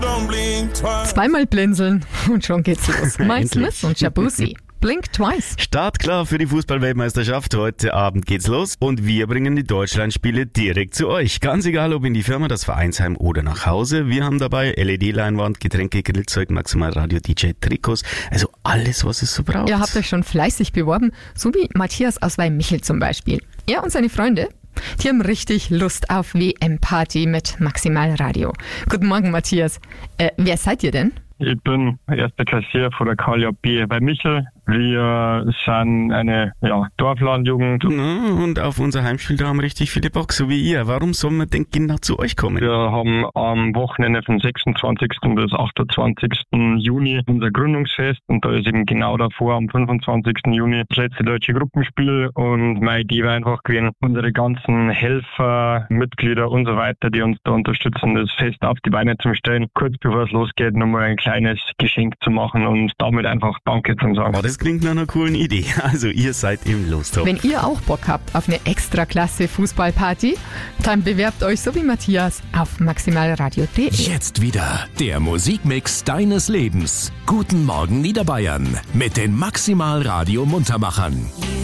Zweimal blinzeln und schon geht's los. Mike Smith und Shabuzi. Blink Twice. Startklar für die Fußball-Weltmeisterschaft. Heute Abend geht's los und wir bringen die Deutschlandspiele direkt zu euch. Ganz egal, ob in die Firma, das Vereinsheim oder nach Hause. Wir haben dabei LED-Leinwand, Getränke, Grillzeug, Maximalradio, DJ, Trikots. Also alles, was es so braucht. Ihr habt euch schon fleißig beworben, so wie Matthias aus Weihmichel zum Beispiel. Er und seine Freunde, die haben richtig Lust auf WM-Party mit Maximalradio. Guten Morgen, Matthias. Wer seid ihr denn? Ich bin erster Kassier von der Kalia B bei Michel. Wir sind eine Dorflandjugend. Und auf unser Heimspiel, da haben richtig viele Bock, so wie ihr. Warum soll man denn genau zu euch kommen? Wir haben am Wochenende vom 26. bis 28. Juni unser Gründungsfest und da ist eben genau davor am 25. Juni das letzte deutsche Gruppenspiel und meine Idee war einfach gewesen, unsere ganzen Helfer, Mitglieder und so weiter, die uns da unterstützen, das Fest auf die Beine zu stellen, kurz bevor es losgeht, nochmal ein kleines Geschenk zu machen und damit einfach Danke zu sagen. Oh, das klingt nach einer coolen Idee. Also ihr seid im Lostopf. Wenn ihr auch Bock habt auf eine extra-klasse Fußballparty, dann bewerbt euch so wie Matthias auf maximalradio.de. Jetzt wieder der Musikmix deines Lebens. Guten Morgen Niederbayern mit den Maximalradio Muntermachern.